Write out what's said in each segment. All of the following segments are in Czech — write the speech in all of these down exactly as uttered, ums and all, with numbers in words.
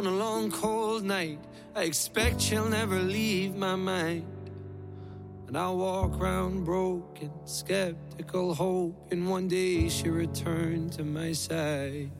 On a long cold night, I expect she'll never leave my mind. And I'll walk around broken, skeptical, hoping one day she'll return to my side.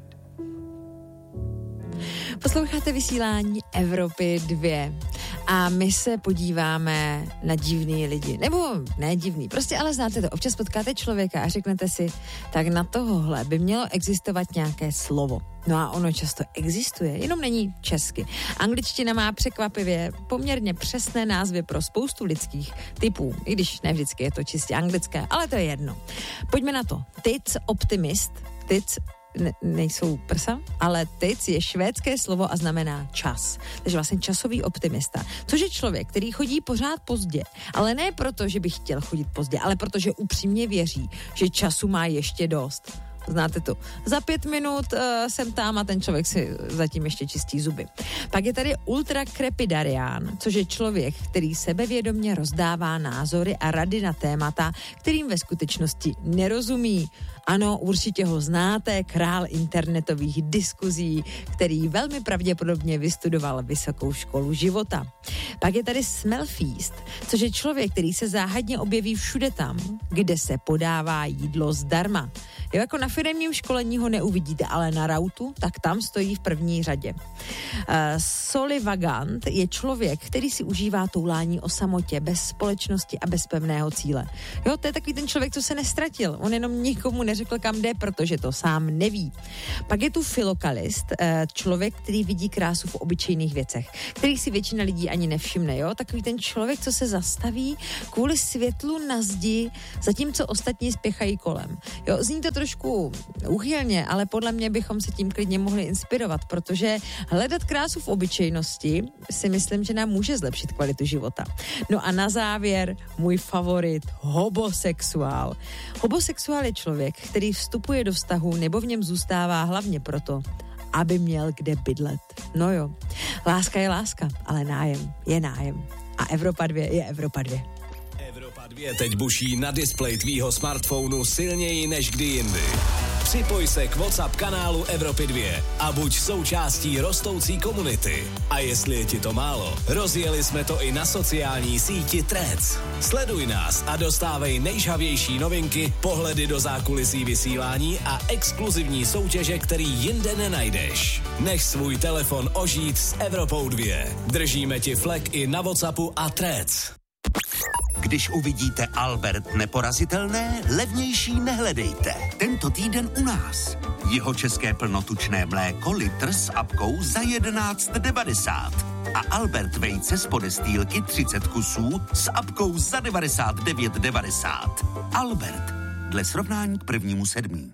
Posloucháte vysílání Evropy dva a my se podíváme na divný lidi. Nebo ne divný, prostě ale znáte to. Občas potkáte člověka a řeknete si, tak na tohohle by mělo existovat nějaké slovo. No a ono často existuje, jenom není česky. Angličtina má překvapivě poměrně přesné názvy pro spoustu lidských typů, i když ne vždycky je to čistě anglické, ale to je jedno. Pojďme na to. Tic optimist, tic Ne, nejsou prsa, ale tic je švédské slovo a znamená čas. Takže vlastně časový optimista. Což je člověk, který chodí pořád pozdě. Ale ne proto, že by chtěl chodit pozdě, ale protože upřímně věří, že času má ještě dost. Znáte to. Za pět minut uh, jsem tam a ten člověk si zatím ještě čistí zuby. Pak je tady ultrakrepidarián, což je člověk, který sebevědomě rozdává názory a rady na témata, kterým ve skutečnosti nerozumí. Ano, určitě ho znáte, král internetových diskuzí, který velmi pravděpodobně vystudoval vysokou školu života. Pak je tady Smellfeast, což je člověk, který se záhadně objeví všude tam, kde se podává jídlo zdarma. Jo, jako na firemním školení ho neuvidíte, ale na rautu, tak tam stojí v první řadě. Uh, Solivagant je člověk, který si užívá toulání o samotě, bez společnosti a bez pevného cíle. Jo, to je takový ten člověk, co se nestratil. On jenom nikomu neřekl, kam jde, protože to sám neví. Pak je tu filokalist, uh, člověk, který vidí krásu v obyčejných věcech, který si většina lidí ani nevšimne. Jo, takový ten člověk, co se zastaví kvůli světlu na zdi, zatímco ostatní spěchají kolem. Jo, zní to trošku úchylně, ale podle mě bychom se tím klidně mohli inspirovat, protože hledat krásu v obyčejnosti si myslím, že nám může zlepšit kvalitu života. No a na závěr můj favorit, hobosexuál. Hobosexuál je člověk, který vstupuje do vztahu nebo v něm zůstává hlavně proto, aby měl kde bydlet. No jo, láska je láska, ale nájem je nájem. A Evropa dva je Evropa dva. Evropa dva teď buší na displeji tvýho smartphonu silněji než kdy jindy. Připoj se k WhatsApp kanálu Evropy dva a buď součástí rostoucí komunity. A jestli je ti to málo, rozjeli jsme to i na sociální síti Threads. Sleduj nás a dostávej nejžhavější novinky, pohledy do zákulisí vysílání a exkluzivní soutěže, který jinde nenajdeš. Nech svůj telefon ožít s Evropou dva. Držíme ti flek i na WhatsAppu a Threads. Když uvidíte Albert neporazitelné, levnější nehledejte. Tento týden u nás. Jihočeské plnotučné mléko litr s apkou za jedenáct devadesát. A Albert vejce z podestýlky třicet kusů s apkou za devadesát devět devadesát. Albert. Dle srovnání k prvnímu sedmí.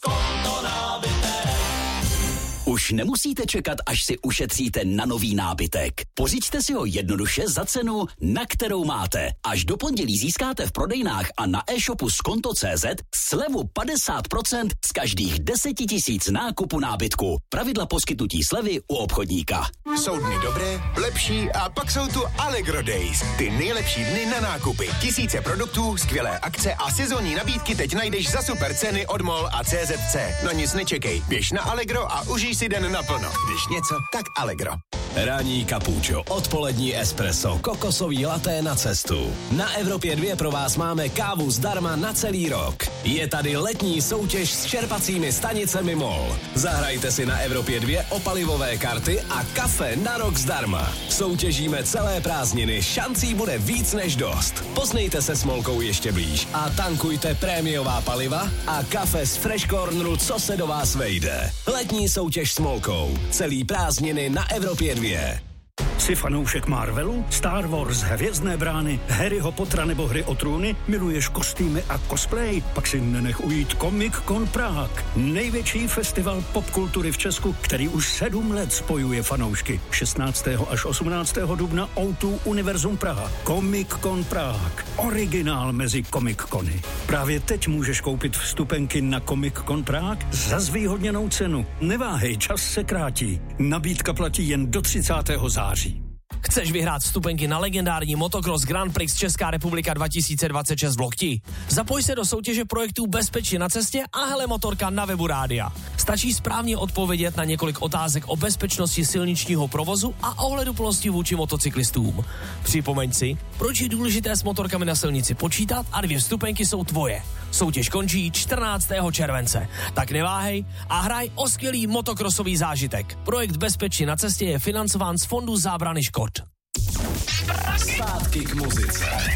Už nemusíte čekat, až si ušetříte na nový nábytek. Pořiďte si ho jednoduše za cenu, na kterou máte. Až do pondělí získáte v prodejnách a na e-shopu skonto tečka cé zet slevu padesát procent z každých deset tisíc nákupu nábytku. Pravidla poskytnutí slevy u obchodníka. Jsou dny dobré, lepší a pak jsou tu Allegro Days. Ty nejlepší dny na nákupy. Tisíce produktů, skvělé akce a sezónní nabídky teď najdeš za super ceny od MOL a C Z C. Na nic nečekej, běž na Allegro a užij si den naplno. Když něco, tak Allegro. Ranní kapučo, odpolední espresso, kokosový laté na cestu. Na Evropě dva pro vás máme kávu zdarma na celý rok. Je tady letní soutěž s čerpacími stanicemi MOL. Zahrajte si na Evropě dva o palivové karty a kafe na rok zdarma. Soutěžíme celé prázdniny, šancí bude víc než dost. Poznejte se s MOLkou ještě blíž a tankujte prémiová paliva a kafe z Fresh Corneru, co se do vás vejde. Letní soutěž s MOLkou. Celý prázdniny na Evropě dva. Jsi fanoušek Marvelu, Star Wars, Hvězdné brány, Harryho Pottera nebo Hry o trůny? Miluješ kostýmy a cosplay? Pak si nenech ujít Comic Con Prague. Největší festival popkultury v Česku, který už sedm let spojuje fanoušky. šestnáctého až osmnáctého dubna ó dva Univerzum Praha. Comic Con Prague. Originál mezi Comic Cony. Právě teď můžeš koupit vstupenky na Comic Con Prague za zvýhodněnou cenu. Neváhej, čas se krátí. Nabídka platí jen do třicátého září. Chceš vyhrát vstupenky na legendární Motocross Grand Prix Česká republika dva tisíce dvacet šest v Lokti? Zapoj se do soutěže projektů Bezpečí na cestě a hele motorka na webu rádia. Stačí správně odpovědět na několik otázek o bezpečnosti silničního provozu a ohleduplnosti vůči motocyklistům. Připomeň si, proč je důležité s motorkami na silnici počítat a dvě vstupenky jsou tvoje. Soutěž končí čtrnáctého července. Tak neváhej a hraj o skvělý motokrosový zážitek. Projekt Bezpečí na cestě je financován z Fondu zábrany škod. Zpátky k muzice.